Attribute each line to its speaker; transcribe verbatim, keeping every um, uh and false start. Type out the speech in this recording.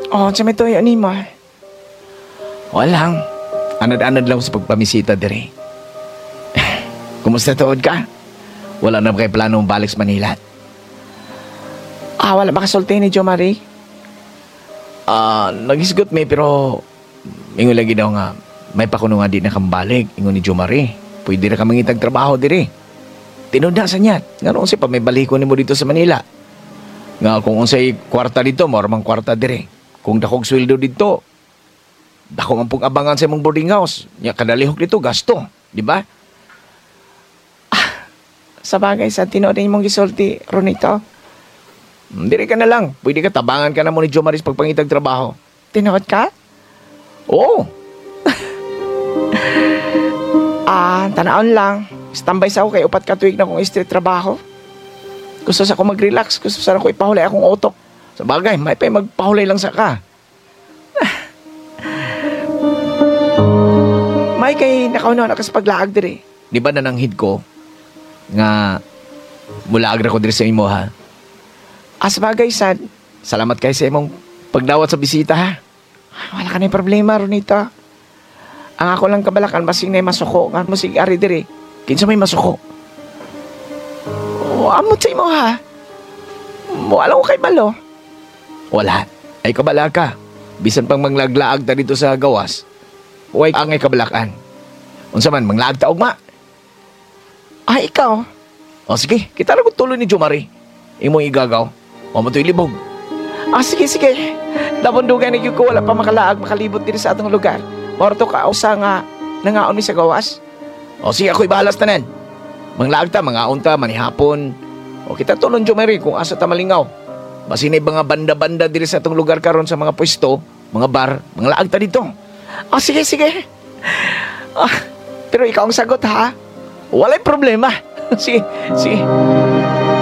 Speaker 1: Oh, sa may tuyo ni mo.
Speaker 2: Walang. Anad-anad lang sa pagpamisita dire. Kumusta tuod ka? Wala na ba kayo planong balik sa Manila?
Speaker 1: Ah, wala ba kasulti ni Jo Marie?
Speaker 2: Ah, nagisgot may pero ingon lagi daw nga may pakuno nga di na kambalik ingon ni Jomari. Pwede na ka mangitag trabaho dire. Tinuda sa niya. Nga noon si pa may baliko nimo dito sa Manila. Nga kung unsay kwarta dito, mormang kwarta dire. Kung dakog sweldo dito, dako man pong abangan sa imong boarding house. Nya kadalihok dito gasto, di ba?
Speaker 1: Sa bagay sa tinuod mong gisulti, Ronito.
Speaker 2: Hmm, Dire ka na lang. Pwede ka tabangan ka na mo ni Jomari sa pagpangitag trabaho.
Speaker 1: Tinuod ka?
Speaker 2: Oo.
Speaker 1: Ah, tanaon lang. Standby sa ako kay upat ka tuig na kong street trabaho. Gusto sa ako mag-relax. Gusto sa ako ipahulay akong utok.
Speaker 2: Sa bagay, may pa magpahulay lang sa ka.
Speaker 1: May kay nakaunaw na kas paglaag dire.
Speaker 2: Di ba nananghid ko nga mula agra ko diri sa imo ha?
Speaker 1: Ah, sa bagay sad.
Speaker 2: Salamat kay sa imong pagdawat sa bisita ha.
Speaker 1: Wala ka na problema, Ronito. Ang ako lang kabalakan, basing na masuko. Nga mo sige, ari dire.
Speaker 2: Kinsa may masuko?
Speaker 1: Oh, amot sa imo, ha? Wala ko kay balo.
Speaker 2: Wala. Ay kabala ka. Bisan pang manglaglaag ta dito sa gawas. Huwag ang ay kabalakan. Unsa man, manglaag ta ugma.
Speaker 1: Ah, ikaw?
Speaker 2: O sige, kita na kong tuloy ni Jomari. Imong igagaw. O mo to'y libog.
Speaker 1: Ah, sige, sige. Labundugan ni ko wala pa makalaag, makalibot diri sa atong lugar. Morto ka, usa nga, nangaon mi sa gawas.
Speaker 2: O sige, ako'y bahalas tanan. Manglaag ta, mangaon ta, manihapon. O kita tulon Jomari kung asa ta malingaw. Basinay mga banda-banda diri sa atong lugar karon sa mga pwesto, mga bar, manglaag ta dito.
Speaker 1: Ah, sige, sige. Ah, pero ikaw ang sagot, ha?
Speaker 2: Walay problema.
Speaker 1: Sige, sige.